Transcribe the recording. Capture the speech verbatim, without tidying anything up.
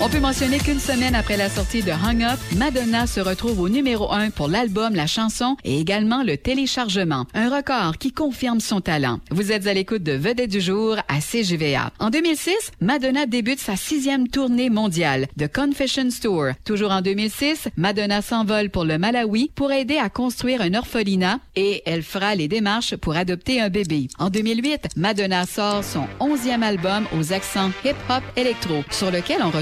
On peut mentionner qu'une semaine après la sortie de Hung Up, Madonna se retrouve au numéro un pour l'album, la chanson et également le téléchargement. Un record qui confirme son talent. Vous êtes à l'écoute de Vedette du jour à C G V A. En deux mille six, Madonna débute sa sixième tournée mondiale, The Confessions Tour. Toujours en deux mille six, Madonna s'envole pour le Malawi pour aider à construire un orphelinat et elle fera les démarches pour adopter un bébé. En deux mille huit, Madonna sort son onzième album aux accents hip-hop électro, sur lequel on retrouve